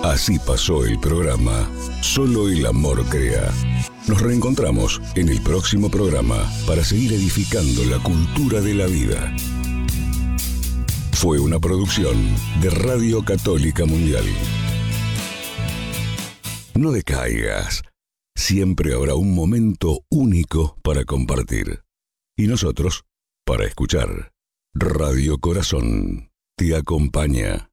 Así pasó el programa Solo el amor crea. Nos reencontramos en el próximo programa para seguir edificando la cultura de la vida. Fue una producción de Radio Católica Mundial. No decaigas. Siempre habrá un momento único para compartir. Y nosotros, para escuchar. Radio Corazón te acompaña.